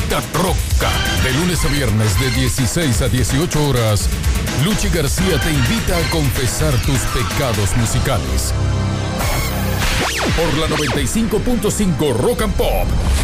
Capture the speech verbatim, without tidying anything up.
Planeta Roca. De lunes a viernes de dieciséis a dieciocho horas, Luchi García te invita a confesar tus pecados musicales. Por la noventa y cinco punto cinco Rock and Pop.